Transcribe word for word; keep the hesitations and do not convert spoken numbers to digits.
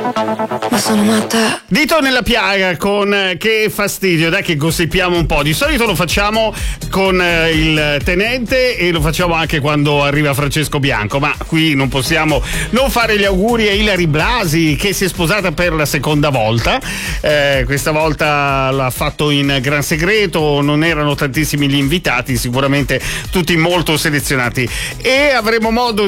Ma sono matta. Dito nella piaga con eh, Che fastidio, dai che gossipiamo un po'. Di solito lo facciamo con eh, il tenente e lo facciamo anche quando arriva Francesco Bianco, ma qui non possiamo non fare gli auguri a Ilary Blasi, che si è sposata per la seconda volta. Eh, questa volta l'ha fatto in gran segreto, non erano tantissimi gli invitati, sicuramente tutti molto selezionati, e avremo modo